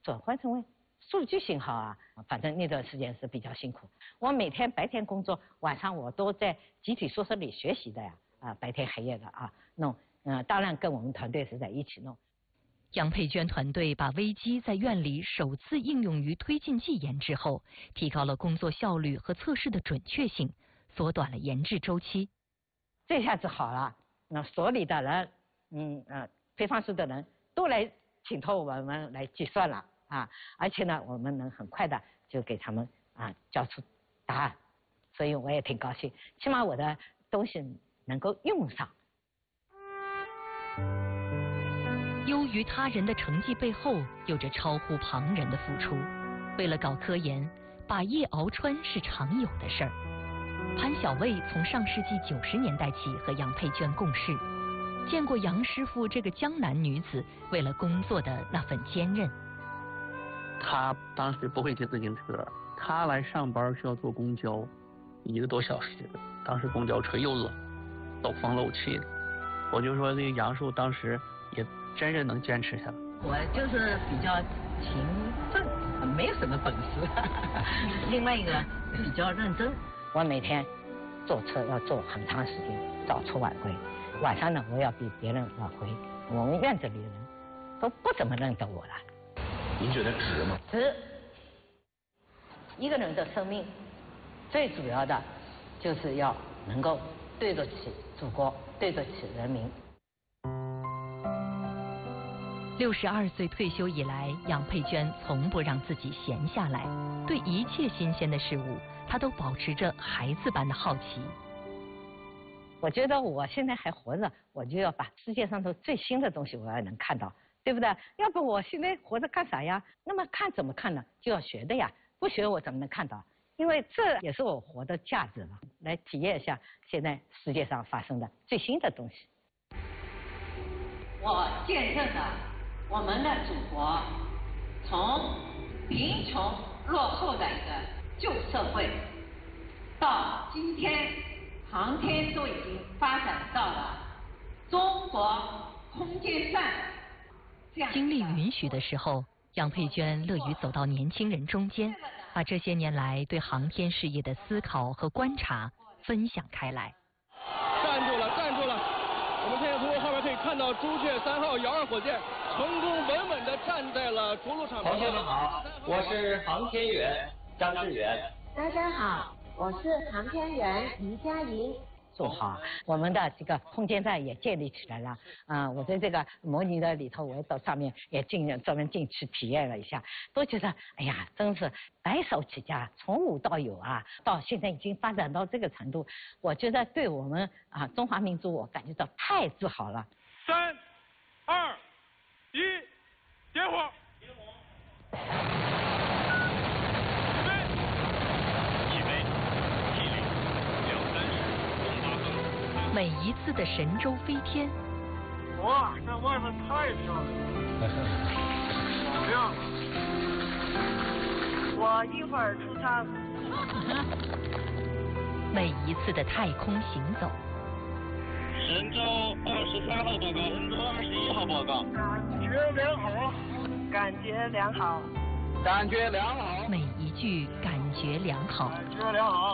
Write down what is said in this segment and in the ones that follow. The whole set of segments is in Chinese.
转换成为数据信号啊，反正那段时间是比较辛苦。我每天白天工作，晚上我都在集体宿舍里学习的呀，白天黑夜的弄，当然跟我们团队是在一起弄。 杨佩娟团队把微机在院里首次应用于推进剂研制后，提高了工作效率和测试的准确性，缩短了研制周期。 这下子好了，那所里的人，配方师的人都来请托我们来计算了而且呢，我们能很快的就给他们交出答案，所以我也挺高兴，起码我的东西能够用上。 优于他人的成绩背后，有着超乎旁人的付出。为了搞科研，把夜熬穿是常有的事儿。潘小卫从上世纪90年代起和杨佩娟共事，见过杨师傅这个江南女子为了工作的那份坚韧。 她当时不会骑自行车，她来上班需要坐公交，1个多小时。当时公交车又冷，漏风漏气的。我就说这个杨叔当时也真是能坚持下来。 我就是比较勤奋，没有什么本事。另外一个比较认真，我每天坐车要坐很长时间，早出晚归。晚上呢，我要比别人晚回。我们院子里的人都不怎么认得我了。 您觉得值吗？ 值。一个人的生命，最主要的就是要能够对得起祖国，对得起人民。 62岁退休以来，杨佩娟从不让自己闲下来，对一切新鲜的事物，她都保持着孩子般的好奇。 我觉得我现在还活着，我就要把世界上的最新的东西我要能看到，对不对？要不我现在活着干啥呀？那么看怎么看呢？就要学的呀，不学我怎么能看到？因为这也是我活的价值了，来体验一下现在世界上发生的最新的东西。我见证了我们的祖国从贫穷落后的一个旧社会，到今天航天都已经发展到了中国空间站。 精力允许的时候，杨佩娟乐于走到年轻人中间，把这些年来对航天事业的思考和观察分享开来。 站住了，站住了！我们现在从后面可以看到朱雀3号遥2火箭成功稳稳地站在了着陆场。 同学们好，我是航天员张志远。 大家好，我是航天员于佳莹。 做好，我们的这个空间站也建立起来了。我在这个模拟的里头，我到上面也专门进去体验了一下，都觉得哎呀，真是白手起家，从无到有到现在已经发展到这个程度，我觉得对我们中华民族，我感觉到太自豪了。 3、2、1，点火！ 每一次的神舟飞天， 哇，这外面太漂亮了，好亮！ 我一会儿出舱。 每一次的太空行走， 神舟23号报告，神舟21号报告。感觉良好， 感觉良好， 感觉良好。 每一句感觉良好， 感觉良好。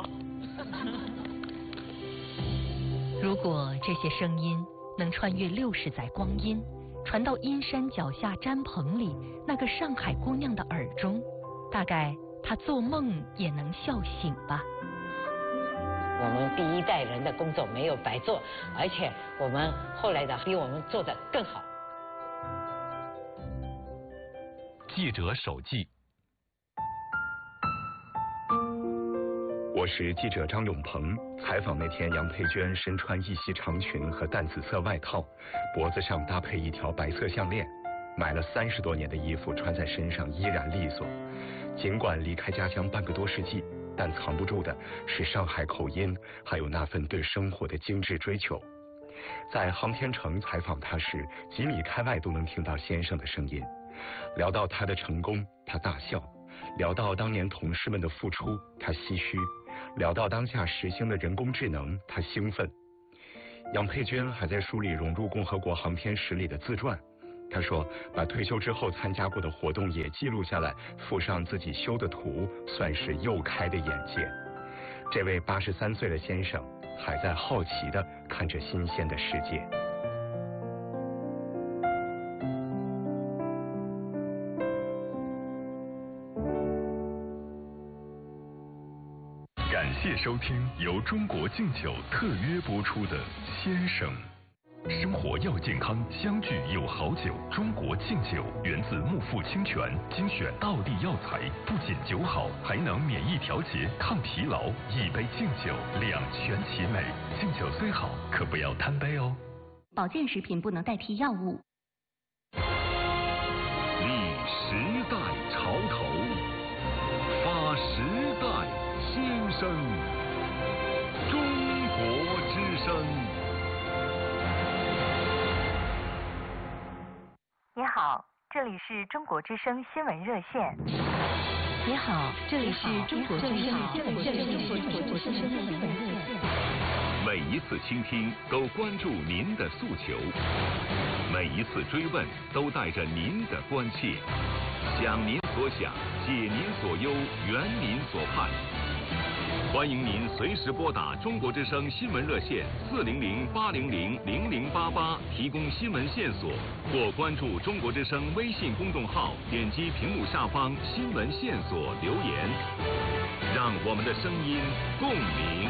如果这些声音能穿越60载光阴，传到阴山脚下毡棚里那个上海姑娘的耳中，大概她做梦也能笑醒吧。 我们第一代人的工作没有白做，而且我们后来的比我们做得更好。 记者手记。我是记者张永鹏，采访那天杨佩娟身穿一袭长裙和淡紫色外套，脖子上搭配一条白色项链，买了30多年的衣服穿在身上依然利索。尽管离开家乡半个多世纪，但藏不住的是上海口音，还有那份对生活的精致追求。在航天城采访他时，几米开外都能听到先生的声音。聊到他的成功，他大笑；聊到当年同事们的付出，他唏嘘；聊到当下实行的人工智能，他兴奋。杨佩娟还在书里融入共和国航天史里的自传， 他说，把退休之后参加过的活动也记录下来，附上自己修的图，算是又开的眼界。这位83岁的先生还在好奇地看着新鲜的世界。 感谢收听由中国敬酒特约播出的《先生》。生活要健康，相聚有好酒。中国敬酒源自木富清泉，精选道地药材，不仅酒好，还能免疫调节、抗疲劳。一杯敬酒，两全其美。敬酒虽好，可不要贪杯哦。 保健食品不能代替药物。 立时代潮头，发时代先生。中国之声。 你好，这里是中国之声新闻热线。 你好，这里是中国之声新闻热线。 每一次倾听都关注您的诉求，每一次追问都带着您的关切，想您所想，解您所忧，圆您所盼。欢迎您随时拨打中国之声新闻热线400-800-0088提供新闻线索，或关注中国之声微信公众号，点击屏幕下方新闻线索留言，让我们的声音共鸣。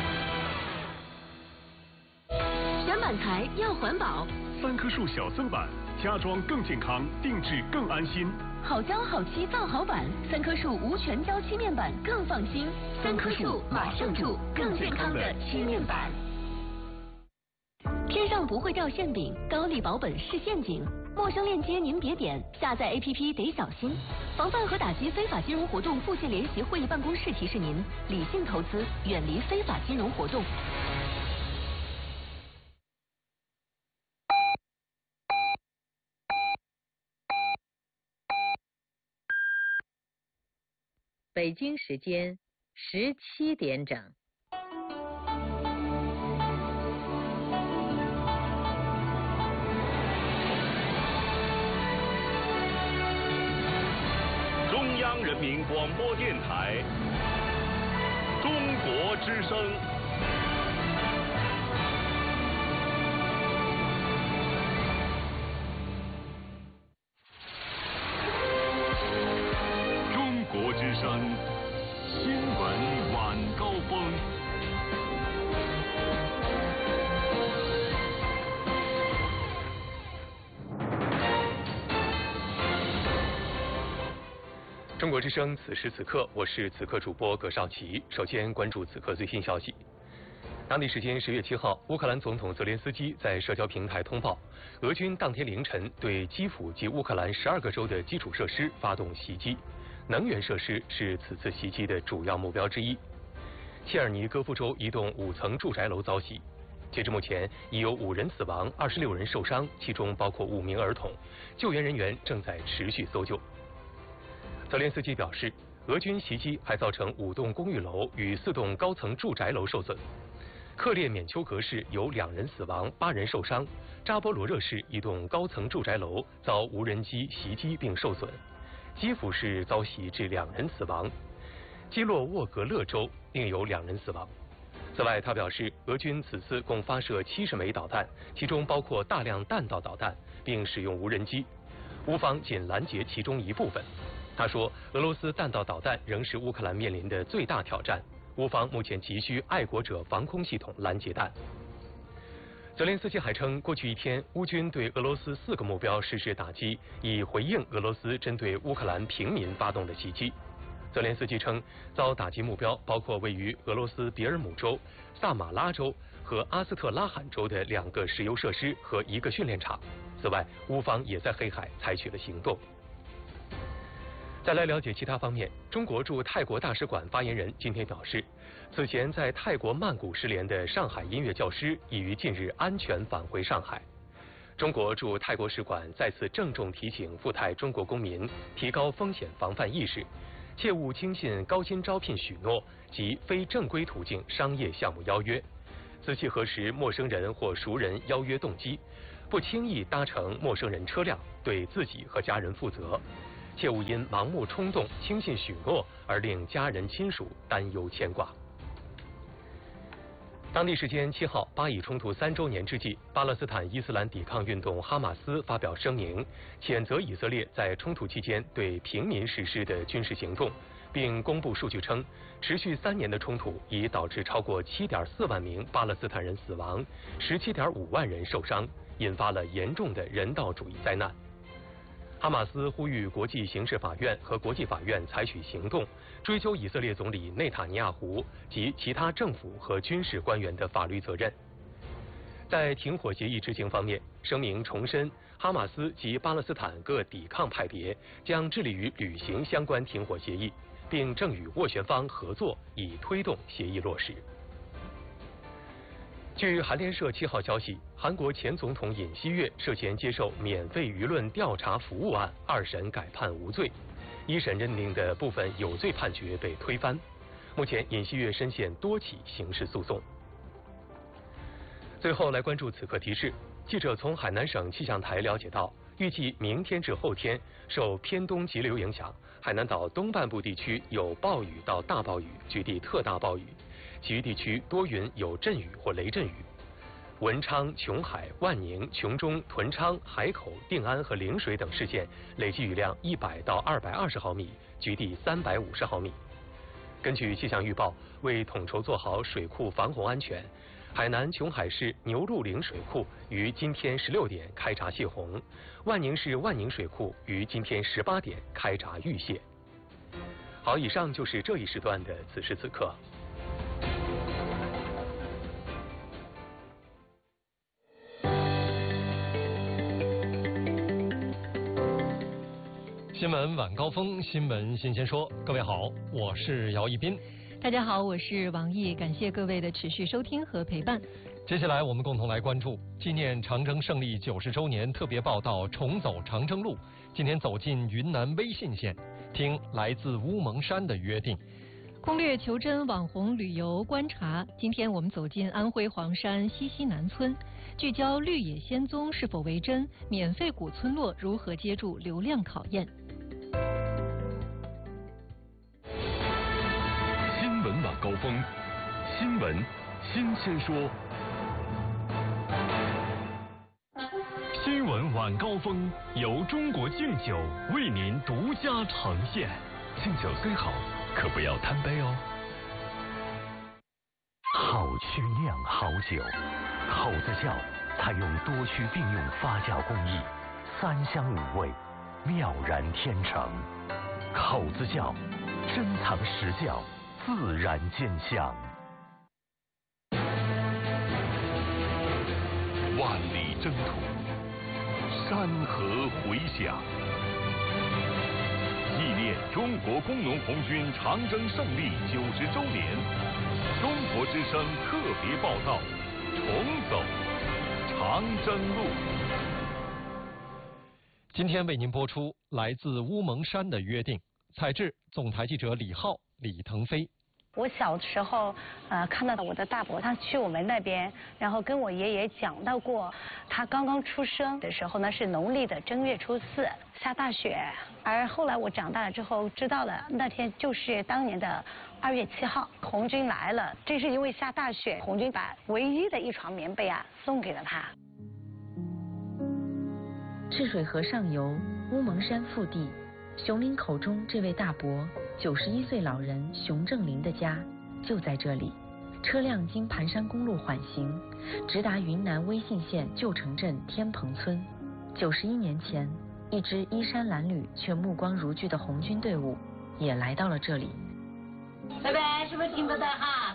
选板材要环保 ，3棵树小僧板，家装更健康，定制更安心。 好胶好漆造好板，3棵树无全胶漆面板更放心。3棵树马上住更健康的漆面板。天上不会掉馅饼，高丽保本是陷阱。陌生链接您别点，下载 APP 得小心。防范和打击非法金融活动复线联席会议办公室提示您：理性投资，远离非法金融活动。 北京时间17点整。 中央人民广播电台，中国之声。中国之声新闻晚高峰。 中国之声此时此刻，我是此刻主播葛少奇。首先关注此刻最新消息。当地时间10月7号，乌克兰总统泽连斯基在社交平台通报，俄军当天凌晨对基辅及乌克兰12个州的基础设施发动袭击，能源设施是此次袭击的主要目标之一。切尔尼戈夫州一栋5层住宅楼遭袭，截至目前已有5人死亡，26人受伤，其中包括5名儿童，救援人员正在持续搜救。泽连斯基表示，俄军袭击还造成5栋公寓楼与4栋高层住宅楼受损。克列缅丘格市有2人死亡，8人受伤；扎波罗热市一栋高层住宅楼遭无人机袭击并受损；基辅市遭袭致2人死亡；基洛沃格勒州另有2人死亡。此外，他表示，俄军此次共发射70枚导弹，其中包括大量弹道导弹，并使用无人机。乌方仅拦截其中一部分。他说，俄罗斯弹道导弹仍是乌克兰面临的最大挑战，乌方目前急需爱国者防空系统拦截弹。泽连斯基还称，过去1天，乌军对俄罗斯4个目标实施打击，以回应俄罗斯针对乌克兰平民发动的袭击。泽连斯基称，遭打击目标包括位于俄罗斯别尔姆州、萨马拉州和阿斯特拉罕州的2个石油设施和1个训练场。此外，乌方也在黑海采取了行动。再来了解其他方面，中国驻泰国大使馆发言人今天表示，此前在泰国曼谷失联的上海音乐教师已于近日安全返回上海。中国驻泰国使馆再次郑重提醒赴泰中国公民提高风险防范意识，切勿轻信高薪招聘许诺及非正规途径商业项目邀约，仔细核实陌生人或熟人邀约动机， 不轻易搭乘陌生人车辆，对自己和家人负责，切勿因盲目冲动、轻信许诺而令家人亲属担忧牵挂。当地时间7号，巴以冲突3周年之际，巴勒斯坦伊斯兰抵抗运动哈马斯发表声明，谴责以色列在冲突期间对平民实施的军事行动，并公布数据称，持续3年的冲突已导致超过7.4万名巴勒斯坦人死亡，17.5万人受伤，引发了严重的人道主义灾难。哈马斯呼吁国际刑事法院和国际法院采取行动，追究以色列总理内塔尼亚胡及其他政府和军事官员的法律责任。在停火协议执行方面，声明重申，哈马斯及巴勒斯坦各抵抗派别将致力于履行相关停火协议，并正与斡旋方合作，以推动协议落实。据韩联社7号消息，韩国前总统尹锡悦涉嫌接受免费舆论调查服务案2审改判无罪，1审认定的部分有罪判决被推翻。目前，尹锡悦深陷多起刑事诉讼。最后来关注此刻提示，记者从海南省气象台了解到，预计明天至后天，受偏东急流影响，海南岛东半部地区有暴雨到大暴雨，局地特大暴雨，其余地区多云有阵雨或雷阵雨。文昌、琼海、万宁、琼中、屯昌、海口、定安和陵水等市县累计雨量100到220毫米，局地350毫米。根据气象预报，为统筹做好水库防洪安全，海南琼海市牛鹿岭水库于今天16点开闸泄洪，万宁市万宁水库于今天18点开闸预泄。好，以上就是这一时段的此时此刻。 新闻晚高峰，新闻新鲜说。各位好，我是姚一斌。 大家好，我是王毅，感谢各位的持续收听和陪伴。 接下来我们共同来关注纪念长征胜利90周年特别报道《重走长征路》。今天走进云南威信县，听来自乌蒙山的约定。 攻略求真网红旅游观察，今天我们走进安徽黄山西南村，聚焦绿野仙踪是否为真，免费古村落如何接住流量考验。 新闻晚高峰，新闻新鲜说。新闻晚高峰由中国敬酒为您独家呈现。敬酒虽好，可不要贪杯哦。好曲酿好酒，口子窖采用多区并用发酵工艺，3香5味，妙然天成。口子窖珍藏实窖，自然见香。万里征途，山河回响。纪念中国工农红军长征胜利90周年，中国之声特别报道：重走长征路。 今天为您播出来自乌蒙山的约定，采制总台记者李浩、李腾飞。 我小的时候，看到我的大伯他去我们那边，然后跟我爷爷讲到过，他刚刚出生的时候呢是农历的正月初4下大雪，而后来我长大了之后知道了，那天就是当年的2月7号，红军来了，正是因为下大雪，红军把唯一的一床棉被啊送给了他。 赤水河上游乌蒙山腹地，熊林口中这位大伯91岁老人熊正林的家就在这里。车辆经盘山公路缓行，直达云南威信县旧城镇天棚村。91年前，一支衣衫褴褛却目光如炬的红军队伍也来到了这里。 拜拜，是不是听不到哈？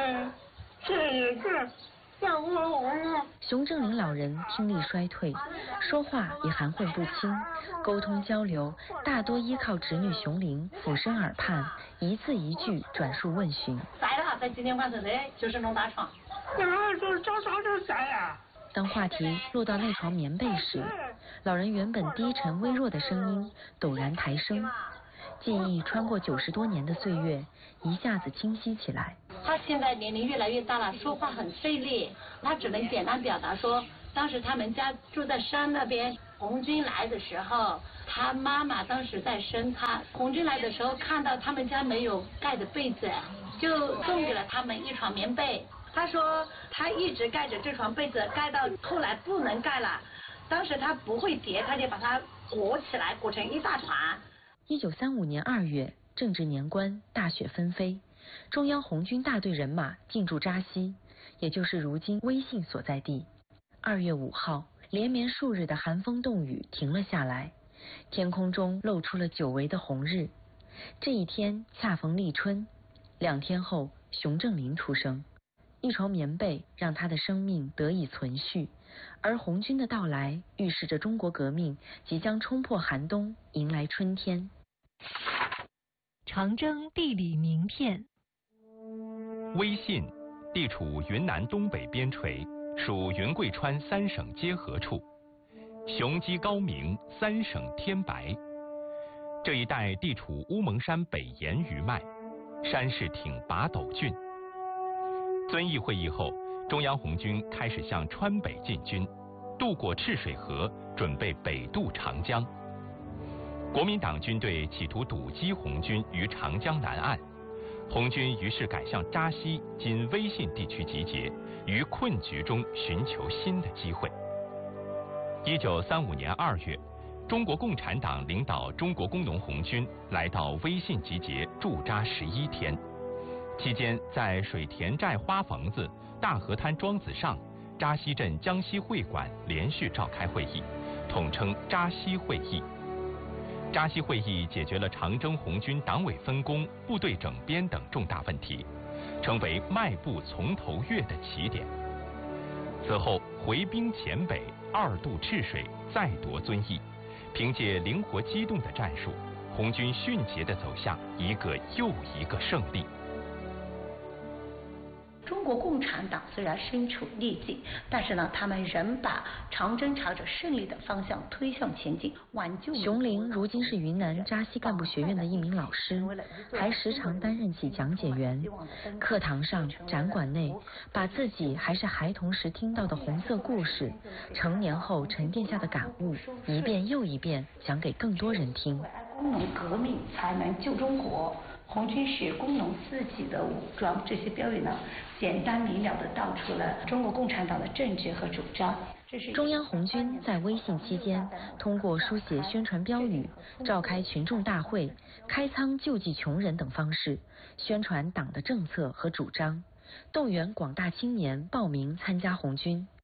是。 熊正林老人听力衰退，说话也含混不清，沟通交流大多依靠侄女熊玲俯身耳畔，一字一句转述问询。 晒了，在今天晚上的就是弄大床。 说早上就晒呀。 当话题落到那床棉被时，老人原本低沉微弱的声音陡然抬升，记忆穿过90多年的岁月，一下子清晰起来。 他现在年龄越来越大了，说话很费力，他只能简单表达说当时他们家住在山那边，红军来的时候，他妈妈当时在生他。红军来的时候看到他们家没有盖的被子，就送给了他们一床棉被。他说他一直盖着这床被子，盖到后来不能盖了。当时他不会叠，他就把它裹起来，裹成一大团。 1935年2月，正值年关，大雪纷飞，中央红军大队人马进驻扎西，也就是如今威信所在地。2月5号，连绵数日的寒风冻雨停了下来，天空中露出了久违的红日。这一天恰逢立春，2天后，熊正林出生。一床棉被让他的生命得以存续，而红军的到来预示着中国革命即将冲破寒冬，迎来春天。 长征地理名片。 威信地处云南东北边陲，属云贵川3省结合处，雄鸡高鸣，3省天白。这一带地处乌蒙山北沿余脉，山势挺拔陡峻。遵义会议后，中央红军开始向川北进军，渡过赤水河，准备北渡长江。国民党军队企图堵击红军于长江南岸，红军于是改向扎西（今威信地区）集结，于困局中寻求新的机会。1935年2月，中国共产党领导中国工农红军来到威信集结驻扎11天。期间，在水田寨花房子、大河滩庄子上、扎西镇江西会馆连续召开会议，统称扎西会议。扎西会议解决了长征红军党委分工、部队整编等重大问题，成为迈步从头越的起点。此后回兵黔北，2渡赤水，再夺遵义。凭借灵活机动的战术，红军迅捷地走向一个又一个胜利。 中国共产党虽然身处逆境，但是呢，他们仍把长征朝着胜利的方向推向前进，挽救。 熊林如今是云南扎西干部学院的一名老师，还时常担任起讲解员。课堂上、展馆内，把自己还是孩童时听到的红色故事，成年后沉淀下的感悟，一遍又一遍讲给更多人听。 工农革命才能救中国。红军是工农自己的武装，这些标语呢，简单明了地道出了中国共产党的政治和主张。 中央红军在威信期间，通过书写宣传标语、召开群众大会、开仓救济穷人等方式，宣传党的政策和主张，动员广大青年报名参加红军。